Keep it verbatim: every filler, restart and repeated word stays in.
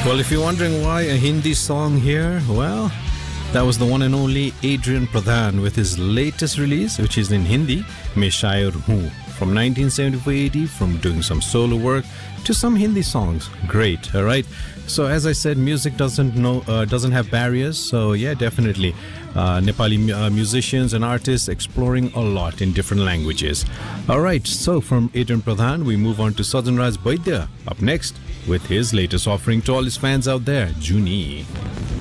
Well, if you're wondering why a Hindi song here, well, that was the one and only Adrian Pradhan with his latest release, which is in Hindi, Main Shayar Hoon. From nineteen seventy-four eighty, from doing some solo work to some Hindi songs. Great, all right? So as I said, music doesn't know uh, doesn't have barriers. So yeah, definitely, uh, Nepali uh, musicians and artists exploring a lot in different languages. All right, so from Adrian Pradhan, we move on to Sajanraj Vaidya up next with his latest offering to all his fans out there, Juni.